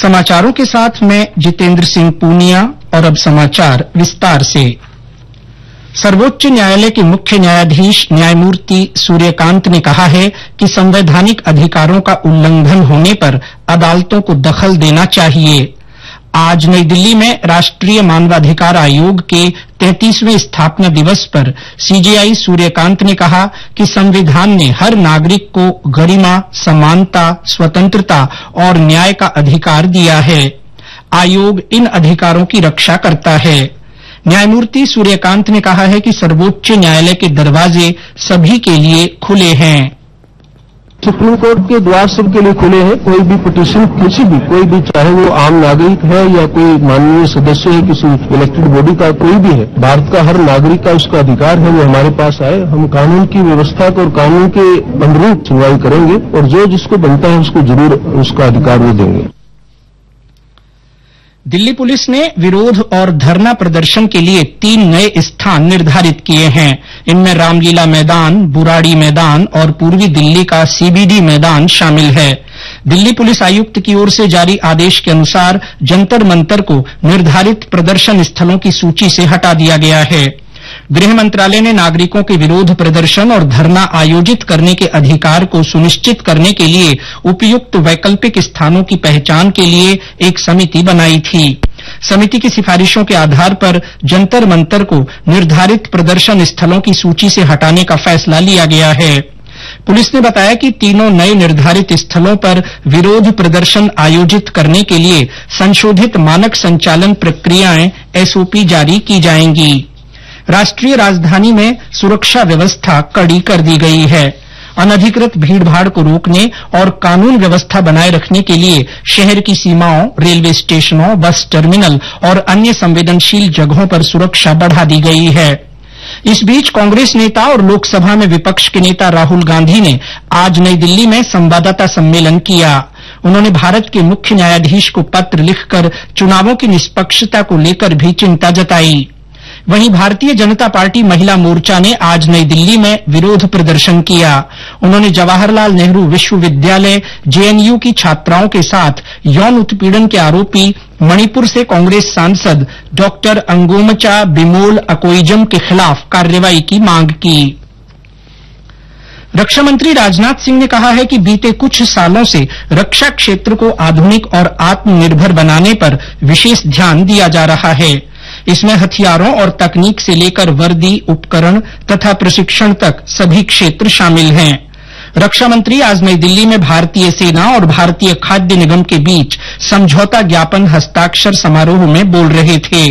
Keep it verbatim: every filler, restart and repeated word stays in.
समाचारों के साथ मैं जितेंद्र सिंह पूनिया और अब समाचार विस्तार से। सर्वोच्च न्यायालय के मुख्य न्यायाधीश न्यायमूर्ति सूर्यकांत ने कहा है कि संवैधानिक अधिकारों का उल्लंघन होने पर अदालतों को दखल देना चाहिए। आज नई दिल्ली में राष्ट्रीय मानवाधिकार आयोग के तैंतीसवें स्थापना दिवस पर सीजेआई सूर्यकांत ने कहा कि संविधान ने हर नागरिक को गरिमा, समानता, स्वतंत्रता और न्याय का अधिकार दिया है। आयोग इन अधिकारों की रक्षा करता है। न्यायमूर्ति सूर्यकांत ने कहा है कि सर्वोच्च न्यायालय के दरवाजे सभी के लिए खुले हैं। सुप्रीम कोर्ट के द्वार सबके लिए खुले हैं। कोई भी पिटीशन किसी भी कोई भी चाहे वो आम नागरिक है या कोई माननीय सदस्य है किसी इलेक्टेड बॉडी का कोई भी है, भारत का हर नागरिक का उसका अधिकार है वो हमारे पास आए। हम कानून की व्यवस्था को और कानून के अनुरूप सुनवाई करेंगे और जो जिसको बनता है उसको जरूर उसका अधिकार वो देंगे। दिल्ली पुलिस ने विरोध और धरना प्रदर्शन के लिए तीन नए स्थान निर्धारित किए हैं। इनमें रामलीला मैदान, बुराड़ी मैदान और पूर्वी दिल्ली का सीबीडी मैदान शामिल है। दिल्ली पुलिस आयुक्त की ओर से जारी आदेश के अनुसार जंतर मंतर को निर्धारित प्रदर्शन स्थलों की सूची से हटा दिया गया है। गृह मंत्रालय ने नागरिकों के विरोध प्रदर्शन और धरना आयोजित करने के अधिकार को सुनिश्चित करने के लिए उपयुक्त वैकल्पिक स्थानों की पहचान के लिए एक समिति बनाई थी। समिति की सिफारिशों के आधार पर जंतर मंतर को निर्धारित प्रदर्शन स्थलों की सूची से हटाने का फैसला लिया गया है। पुलिस ने बताया कि तीनों नए निर्धारित स्थलों पर विरोध प्रदर्शन आयोजित करने के लिए संशोधित मानक संचालन प्रक्रियाएं एसओपी जारी की जाएंगी। राष्ट्रीय राजधानी में सुरक्षा व्यवस्था कड़ी कर दी गई है। अनधिकृत भीड़भाड़ को रोकने और कानून व्यवस्था बनाए रखने के लिए शहर की सीमाओं, रेलवे स्टेशनों, बस टर्मिनल और अन्य संवेदनशील जगहों पर सुरक्षा बढ़ा दी गई है। इस बीच कांग्रेस नेता और लोकसभा में विपक्ष के नेता राहुल गांधी ने आज नई दिल्ली में संवाददाता सम्मेलन किया। उन्होंने भारत के मुख्य न्यायाधीश को पत्र लिखकर चुनावों की निष्पक्षता को लेकर भी चिंता जताई। वहीं भारतीय जनता पार्टी महिला मोर्चा ने आज नई दिल्ली में विरोध प्रदर्शन किया। उन्होंने जवाहरलाल नेहरू विश्वविद्यालय जेएनयू की छात्राओं के साथ यौन उत्पीड़न के आरोपी मणिपुर से कांग्रेस सांसद डॉक्टर अंगोमचा बिमोल अकोइजम के खिलाफ कार्रवाई की मांग की। रक्षा मंत्री राजनाथ सिंह ने कहा है कि बीते कुछ सालों से रक्षा क्षेत्र को आधुनिक और आत्मनिर्भर बनाने पर विशेष ध्यान दिया जा रहा है। इसमें हथियारों और तकनीक से लेकर वर्दी, उपकरण तथा प्रशिक्षण तक सभी क्षेत्र शामिल हैं। रक्षा मंत्री आज नई दिल्ली में भारतीय सेना और भारतीय खाद्य निगम के बीच समझौता ज्ञापन हस्ताक्षर समारोह में बोल रहे थे।